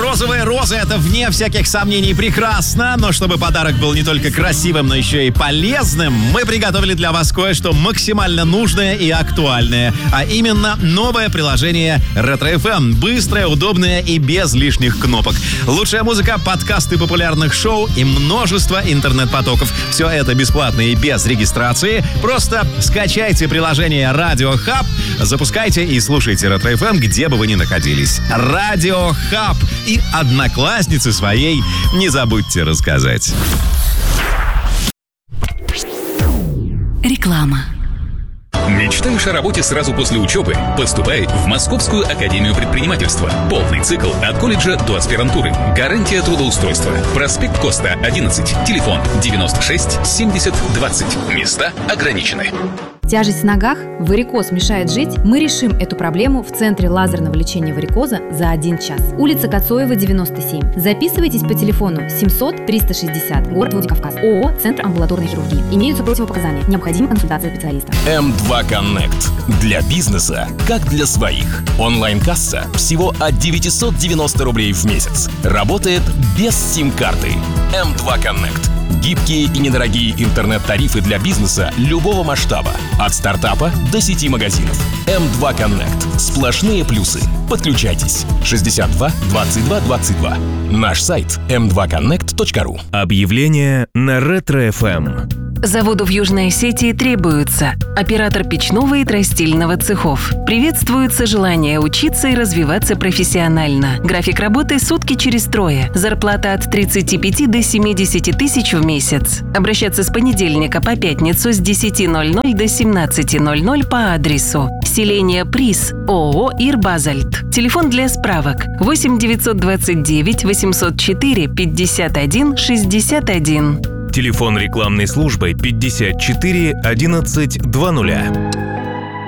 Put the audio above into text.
Розовые розы — это, вне всяких сомнений, прекрасно. Но чтобы подарок был не только красивым, но еще и полезным, мы приготовили для вас кое-что максимально нужное и актуальное. А именно новое приложение Ретро FM. Быстрое, удобное и без лишних кнопок. Лучшая музыка, подкасты популярных шоу и множество интернет-потоков. Все это бесплатно и без регистрации. Просто скачайте приложение Radio Hub, запускайте и слушайте Ретро FM, где бы вы ни находились. Radio Hub. И однокласснице своей не забудьте рассказать. Реклама. Мечтаешь о работе сразу после учебы? Поступай в Московскую академию предпринимательства. Полный цикл от колледжа до аспирантуры. Гарантия трудоустройства. Проспект Коста, 11. Телефон 96 70 20. Места ограничены. Тяжесть в ногах, варикоз мешает жить? Мы решим эту проблему в Центре лазерного лечения варикоза за 1 час. Улица Коцоева, 97. Записывайтесь по телефону 700-360, город Владикавказ. ООО «Центр амбулаторной хирургии». Имеются противопоказания. Необходима консультация специалиста. М2 Connect. Для бизнеса, как для своих. Онлайн-касса всего от 990 рублей в месяц. Работает без сим-карты. М2 Connect. Гибкие и недорогие интернет-тарифы для бизнеса любого масштаба. От стартапа до сети магазинов. М2 Connect. Сплошные плюсы. Подключайтесь. 62 22 22. Наш сайт m2connect.ru. Объявление на Ретро FM. Заводу в Южной Осетии требуется оператор печного и тростильного цехов. Приветствуется желание учиться и развиваться профессионально. График работы сутки через трое. Зарплата от 35 до 70 тысяч в месяц. Обращаться с понедельника по пятницу с 10:00 до 17:00 по адресу селение Приз, ООО «Ирбазальт». Телефон для справок 8 929 804 51 61. Телефон рекламной службы 54 11 20.